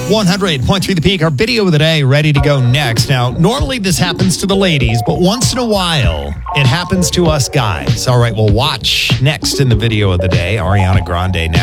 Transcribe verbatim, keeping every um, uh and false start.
one hundred point three The Peak, our video of the day, ready to go next. Now, normally this happens to the ladies, but once in a while, it happens to us guys. All right, we'll watch next in the video of the day, Ariana Grande next.